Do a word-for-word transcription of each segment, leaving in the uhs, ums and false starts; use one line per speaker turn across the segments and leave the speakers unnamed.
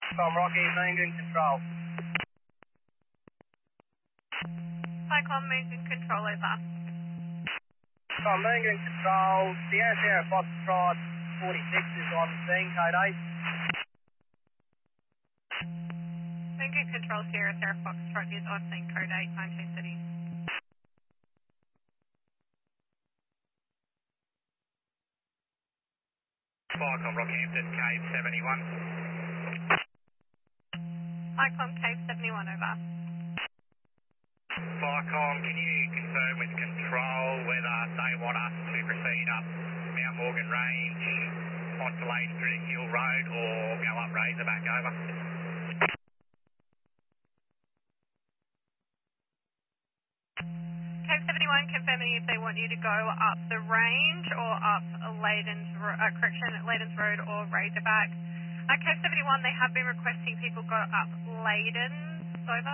Tom Rocky, Moongoon Control.
Cyclone Moongoon Control, over.
Tom Moongoon Control, Sierra Sierra Foxtrot forty-six is on scene, code eight.
Moongoon Control, Sierra Sierra Foxtrot is on scene, code eight, nineteen City.
Cyclone Rockhampton, Cave seventy-one.
Cyclone Cave seventy-one, over.
Cyclone, can you confirm with control whether they want us to proceed up Mount Morgan Range onto Lane through Hill Road or go up Razorback, over?
Cave seventy-one confirming if they want you to go up the range or up Layden's, Ro- uh, correction, Layden's Road or Razorback. Uh, Cave seventy-one, they have been requesting people go up Layden's, over.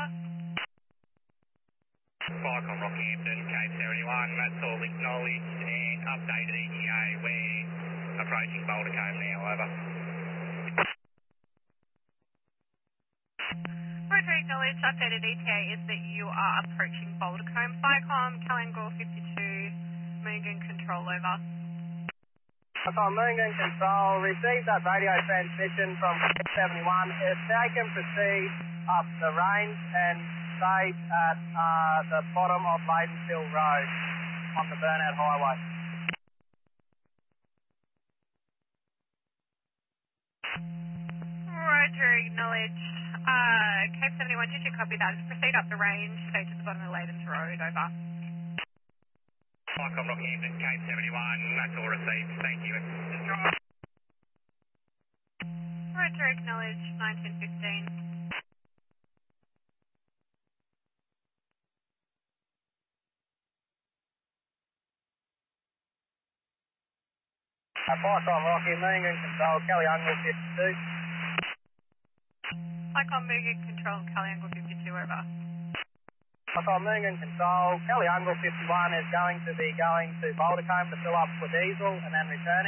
Cyclone Rockhampton, Cave seventy-one, that's all acknowledged and updated E T A. We're approaching Boulder Cove now, over.
Roger, acknowledged, updated E T A is that you are approaching Boulder Cove. Cyclone, Calangor fifty-two, Moongoon Control, over.
Tom Moongoon Control, received that radio transmission from seventy-one. If they can proceed up the range and stay at uh, the bottom of Ladenshill Road on the Burnout Highway.
Roger, acknowledged. Uh, Cave seventy-one, did you copy that? Proceed up the range, stay to the bottom of Layden's Road, over.
Cyclone Rockhampton, Cave seventy-one, that's all received. Thank you.
Roger, acknowledged, nineteen fifteen.
Uh, Cyclone Rocky, Moongoon Control, Kelly Ungle fifty-two.
Cyclone Moongoon Control, Calangor fifty-two, over.
Cyclone Moongoon Control, Kelly Ungle fifty-one is going to be going to Boulder Cove to fill up for diesel and then returning.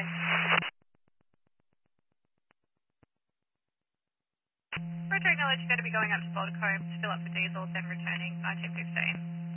Roger, acknowledged, you're going to be going up to Boulder Cove to fill up for diesel, then returning, nineteen fifteen.